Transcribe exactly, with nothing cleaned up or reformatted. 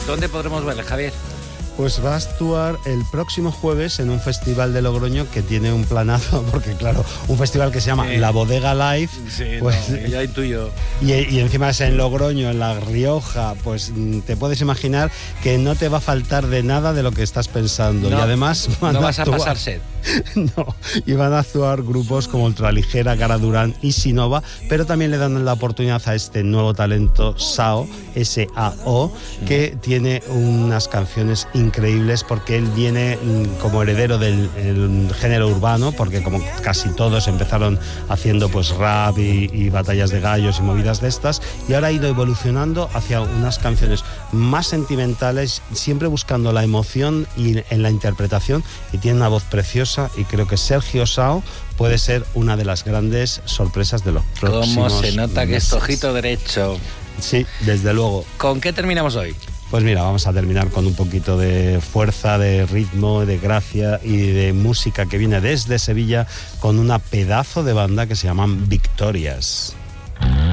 ¿Dónde podremos verle, Javier? Pues va a actuar el próximo jueves en un festival de Logroño que tiene un planazo, porque claro, un festival que se llama Sí. La Bodega Live, Sí, pues, no, ya intuyo. y, y encima es en Logroño, en La Rioja, pues te puedes imaginar que no te va a faltar de nada de lo que estás pensando. No, y además van no vas a actuar- pasar sed. No, y van a actuar grupos como Ultraligera, Cara Durán y Sinova, pero también le dan la oportunidad a este nuevo talento Sao, S A O, que tiene unas canciones increíbles porque él viene mm, como heredero del el género urbano, porque como casi todos empezaron haciendo pues rap y, y batallas de gallos y movidas de estas, y ahora ha ido evolucionando hacia unas canciones más sentimentales, siempre buscando la emoción y en la interpretación, y tiene una voz preciosa, y creo que Sergio Sao puede ser una de las grandes sorpresas de los próximos ¿Cómo se nota que es meses. ojito derecho? Sí, desde luego. ¿Con qué terminamos hoy? Pues mira, vamos a terminar con un poquito de fuerza, de ritmo, de gracia y de música que viene desde Sevilla con una pedazo de banda que se llaman Victorias.